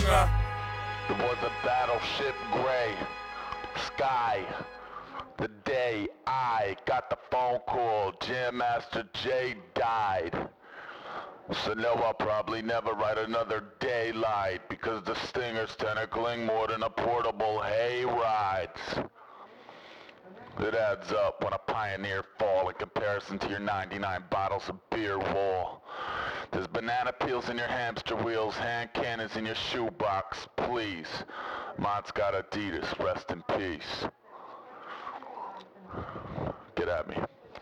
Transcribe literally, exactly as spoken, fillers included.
Stinger. There was a battleship gray sky the day I got the phone call. Jam Master Jay died. So no, I'll probably never write another daylight because the Stinger's tentacling more than a portable hay rides. It adds up when a pioneer fall in comparison to your ninety-nine bottles of beer wall. There's banana peels in your hamster wheels, hand cannons in your shoebox, please. Mine's got Adidas, rest in peace. Get at me.